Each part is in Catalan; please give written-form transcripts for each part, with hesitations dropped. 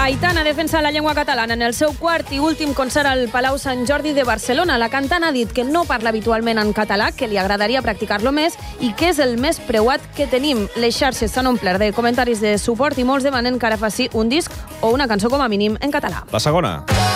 Aitana defensa la llengua catalana en el seu quart i últim concert al Palau Sant Jordi de Barcelona. La cantant ha dit que no parla habitualment en català, que li agradaria practicar-lo més i que és el més preuat que tenim. Les xarxes s'han omplert de comentaris de suport i molts demanen que ara faci un disc o una cançó com a mínim en català. La segona.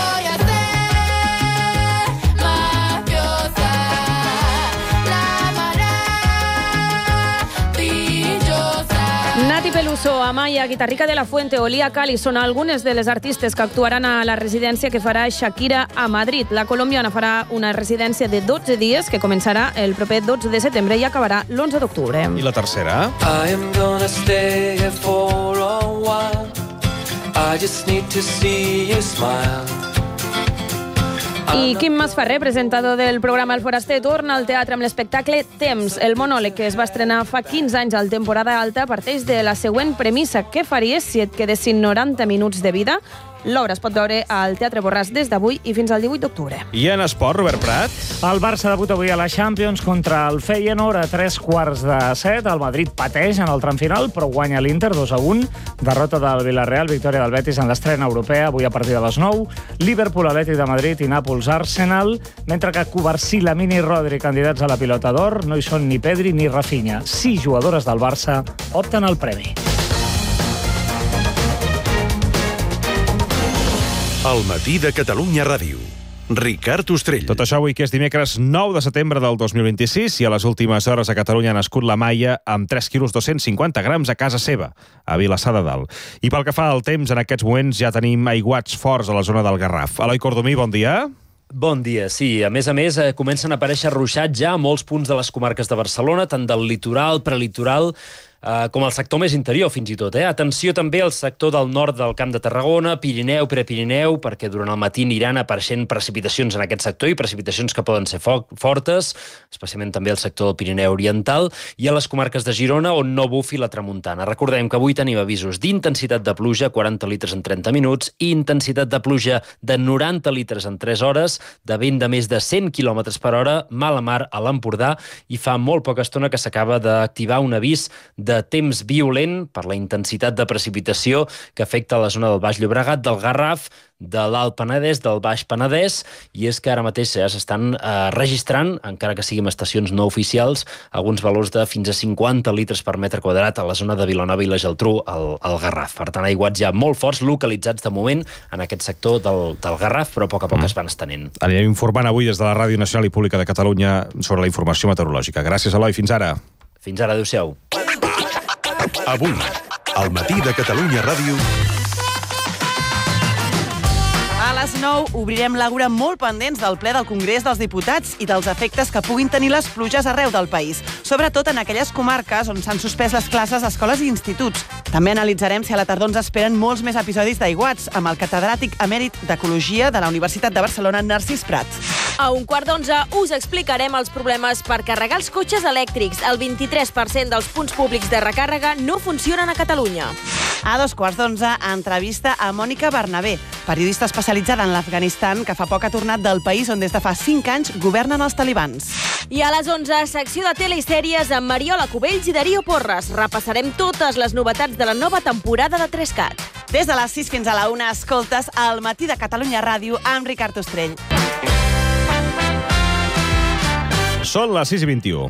Nati Peluso, Amaya, Guitarrica de la Fuente o Lía Cali són algunes de les artistes que actuaran a la residència que farà Shakira a Madrid. La colombiana farà una residència de 12 dies que començarà el proper 12 de setembre i acabarà l'11 d'octubre. I la tercera? I am gonna stay here for a while. I just need to see you smile. I Quim Masferrer, presentador del programa El Foraster, torna al teatre amb l'espectacle Temps. El monòleg que es va estrenar fa 15 anys al temporada alta parteix de la següent premissa. Què faries si et quedessin 90 minuts de vida? L'obra es pot veure al Teatre Borràs des d'avui i fins al 18 d'octubre. I en esport, Robert Prat? El Barça debuta avui a la Champions contra el Feyenoord a 3:15. El Madrid pateix en el tram final, però guanya l'Inter 2-1. Derrota del Villarreal, victòria del Betis en l'estrena europea, avui a partir de les 9. Liverpool, Atlètic de Madrid i Nàpols, Arsenal. Mentre que Covarsí, Lamine i Rodri, candidats a la pilota d'or, no hi són ni Pedri ni Rafinha. 6 jugadores del Barça opten al premi. El matí de Catalunya Ràdio. Ricard Ostrell. Tot això avui que és dimecres 9 de setembre del 2026 i a les últimes hores a Catalunya ha nascut la Maia amb 3 quilos 250 grams a casa seva, a Vilassar de Dalt. I pel que fa al temps, en aquests moments ja tenim aiguats forts a la zona del Garraf. Eloi Cordomí, bon dia. Bon dia, sí. A més, comencen a aparèixer ruixats ja a molts punts de les comarques de Barcelona, tant del litoral, prelitoral, com el sector més interior, fins i tot. Atenció també al sector del nord del Camp de Tarragona, Pirineu, Prepirineu, perquè durant el matí aniran apareixent precipitacions en aquest sector i precipitacions que poden ser fortes, especialment també al sector del Pirineu Oriental, i a les comarques de Girona, on no bufi la tramuntana. Recordem que avui tenim avisos d'intensitat de pluja, 40 litres en 30 minuts, i intensitat de pluja de 90 litres en 3 hores, de vent de més de 100 km per hora, mala mar a l'Empordà, i fa molt poca estona que s'acaba d'activar un avís de temps violent per la intensitat de precipitació que afecta la zona del Baix Llobregat, del Garraf, de l'Alt Penedès, del Baix Penedès, i és que ara mateix ja s'estan registrant, encara que siguin estacions no oficials, alguns valors de fins a 50 litres per metre quadrat a la zona de Vilanova i la Geltrú, al Garraf. Per tant, aiguats ja molt forts, localitzats de moment en aquest sector del Garraf, però a poc es van estenent. Anirem informant avui des de la Ràdio Nacional i Pública de Catalunya sobre la informació meteorològica. Gràcies, Eloi. Fins ara. Fins ara, adéu-siau. Avui, al matí de Catalunya Ràdio. A les 9 obrirem l'àgora molt pendents del ple del Congrés dels Diputats i dels efectes que puguin tenir les pluges arreu del país, sobretot en aquelles comarques on s'han suspès les classes a escoles i instituts. També analitzarem si a la tardor ens esperen molts més episodis d'aiguats amb el catedràtic emèrit d'Ecologia de la Universitat de Barcelona, Narcís Prat. A 11:15 us explicarem els problemes per carregar els cotxes elèctrics. El 23% dels punts públics de recàrrega no funcionen a Catalunya. A 11:15, entrevista a Mònica Bernabé, periodista especialitzada en l'Afganistan, que fa poc ha tornat del país on des de fa 5 anys governen els talibans. I a les 11, secció de tele i sèries amb Mariola Cubells i Darío Porres. Repassarem totes les novetats de la nova temporada de 3CAT. Des de les 6 fins a la 1 escoltes El matí de Catalunya Ràdio amb Ricard Ostrell. Són les 6:21.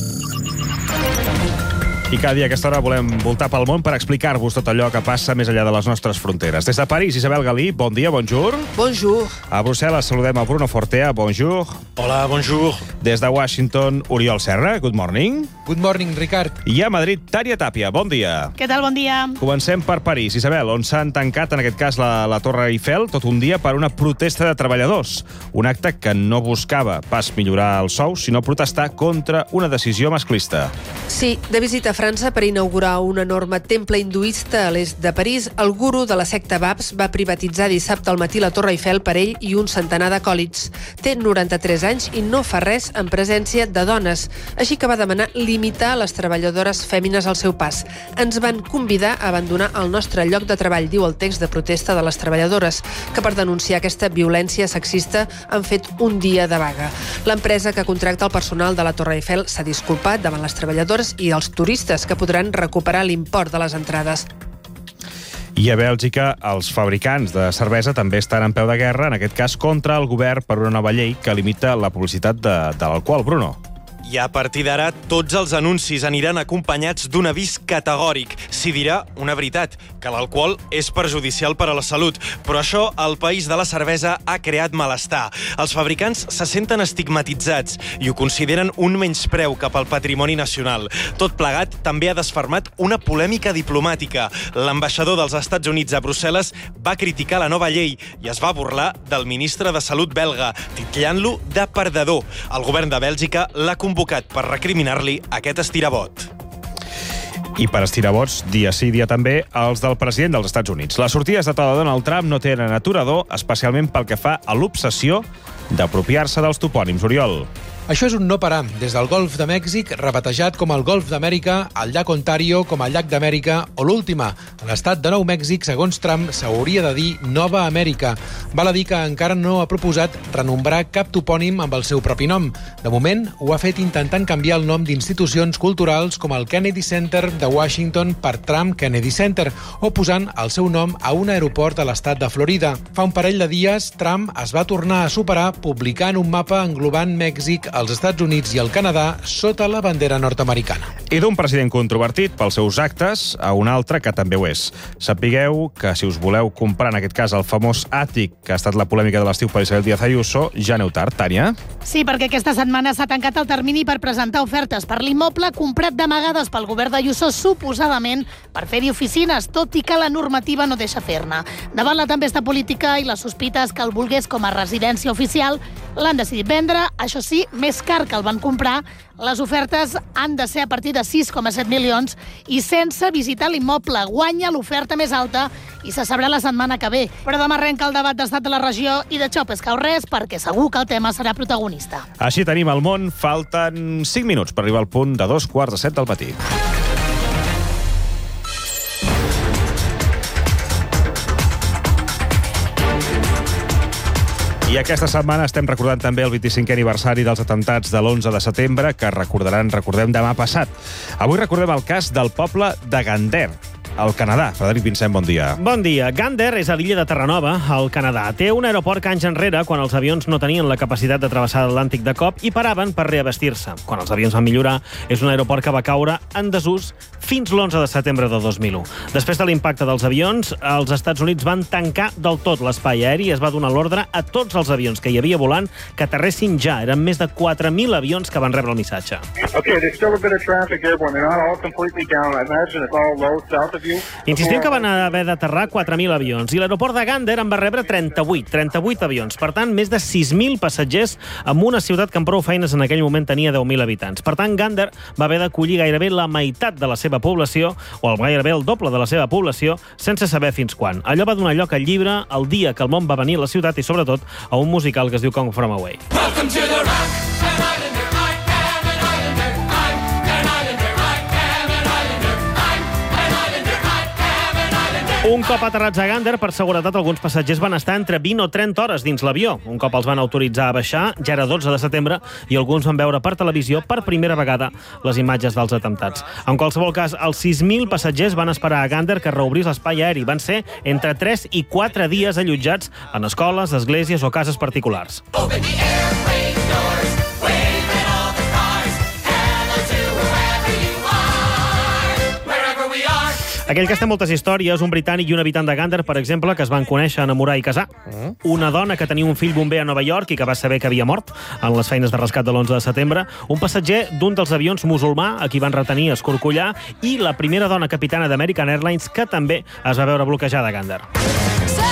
I cada dia a aquesta hora volem voltar pel món per explicar-vos tot allò que passa més enllà de les nostres fronteres. Des de París, Isabel Galí, bon dia, bonjour. Bonjour. A Brussel·les saludem a Bruno Fortea, bonjour. Hola, bonjour. Des de Washington, Oriol Serra, good morning. Good morning, Ricard. I a Madrid, Tària Tàpia, bon dia. Què tal, bon dia? Comencem per París, Isabel, on s'han tancat, en aquest cas, la Torre Eiffel, tot un dia per una protesta de treballadors. Un acte que no buscava pas millorar els sous, sinó protestar contra una decisió masclista. Sí, de visita a França per inaugurar un enorme temple hinduista a l'est de París, el guru de la secta Babs va privatitzar dissabte al matí la Torre Eiffel per ell i un centenar d'acòlits. Té 93 anys i no fa res en presència de dones, així que va demanar limitar les treballadores fèmines al seu pas. Ens van convidar a abandonar el nostre lloc de treball, diu el text de protesta de les treballadores, que per denunciar aquesta violència sexista han fet un dia de vaga. L'empresa que contracta el personal de la Torre Eiffel s'ha disculpat davant les treballadores i els turistes que podran recuperar l'import de les entrades. I a Bèlgica, els fabricants de cervesa també estan en peu de guerra, en aquest cas contra el govern per una nova llei que limita la publicitat de l'alcohol. Bruno. I a partir d'ara, tots els anuncis aniran acompanyats d'un avís categòric. S'hi dirà una veritat, que l'alcohol és perjudicial per a la salut. Però això, al país de la cervesa, ha creat malestar. Els fabricants se senten estigmatitzats i ho consideren un menyspreu cap al patrimoni nacional. Tot plegat també ha desfermat una polèmica diplomàtica. L'ambaixador dels Estats Units a Brussel·les va criticar la nova llei i es va burlar del ministre de Salut belga, titllant-lo de perdedor. El govern de Bèlgica l'ha convocat per recriminar-li aquest estirabot. I per estirabots, dia sí, dia també, els del president dels Estats Units. Les sortides de to de Donald Trump no tenen aturador, especialment pel que fa a l'obsessió d'apropiar-se dels topònims. Oriol. Això és un no parar. Des del Golf de Mèxic, rebatejat com el Golf d'Amèrica, el llac Ontario com el llac d'Amèrica o l'última, l'estat de Nou Mèxic, segons Trump, s'hauria de dir Nova Amèrica. Val a dir que encara no ha proposat renombrar cap topònim amb el seu propi nom. De moment, ho ha fet intentant canviar el nom d'institucions culturals com el Kennedy Center de Washington per Trump Kennedy Center o posant el seu nom a un aeroport a l'estat de Florida. Fa un parell de dies, Trump es va tornar a superar publicant un mapa englobant Mèxic, els Estats Units i el Canadà sota la bandera nord-americana. I d'un president controvertit pels seus actes a un altre que també ho és. Sapigueu que si us voleu comprar, en aquest cas, el famós àtic que ha estat la polèmica de l'estiu per Isabel Díaz Ayuso, ja aneu tard, Tània. Sí, perquè aquesta setmana s'ha tancat el termini per presentar ofertes per l'immoble comprat d'amagades pel govern d'Ayuso, suposadament per fer-hi oficines, tot i que la normativa no deixa fer-ne. Davant la tempesta política i les sospites que el volgués com a residència oficial, l'han decidit vendre, això sí, més car que el van comprar. Les ofertes han de ser a partir de 6,7 milions i sense visitar l'immoble. Guanya l'oferta més alta i se sabrà la setmana que ve. Però demà arrenca el debat d'estat de la regió i de xopes cau res, perquè segur que el tema serà protagonista. Així tenim el món. Falten 5 minuts per arribar al punt de 7:15 del matí. I aquesta setmana estem recordant també el 25è aniversari dels atemptats de l'11 de setembre, que recordem demà passat. Avui recordem el cas del poble de Gander, al Canadà. Frederic Vincent, bon dia. Bon dia. Gander és a l'illa de Terranova, al Canadà. Té un aeroport que anys enrere, quan els avions no tenien la capacitat de travessar l'Atlàntic de cop, i paraven per reabastir-se. Quan els avions van millorar, és un aeroport que va caure en desús fins l'11 de setembre de 2001. Després de l'impacte dels avions, els Estats Units van tancar del tot l'espai aeri i es va donar l'ordre a tots els avions que hi havia volant que aterressin ja. Eren més de 4.000 avions que van rebre el missatge. Okay, there's still a bit of traffic airborne. They're not all completely down. I imagine it's all low south of you. Insistim que van haver d'aterrar 4.000 avions i l'aeroport de Gander en va rebre 38 avions. Per tant, més de 6.000 passatgers en una ciutat que amb prou feines en aquell moment tenia 10.000 habitants. Per tant, Gander va haver d'acollir gairebé la meitat de la seva població, o gairebé el doble de la seva població, sense saber fins quan. Allò va donar lloc al llibre El dia que el món va venir a la ciutat i, sobretot, a un musical que es diu Come From Away. Welcome to the rock. Un cop aterrats a Gander, per seguretat, alguns passatgers van estar entre 20 o 30 hores dins l'avió. Un cop els van autoritzar a baixar, ja era 12 de setembre, i alguns van veure per televisió per primera vegada les imatges dels atemptats. En qualsevol cas, els 6.000 passatgers van esperar a Gander que reobrís l'espai aeri. Van ser entre 3 i 4 dies allotjats en escoles, esglésies o cases particulars. Open the airplane doors, wave at all the cars, hello to whoever you are, wherever we are. Aquell que té moltes històries, un britànic i un habitant de Gander, per exemple, que es van conèixer, enamorar i casar. Una dona que tenia un fill bomber a Nova York i que va saber que havia mort en les feines de rescat de l'11 de setembre. Un passatger d'un dels avions musulmà a qui van retenir, escorcollar, i la primera dona capitana d'American Airlines que també es va veure bloquejada a Gander.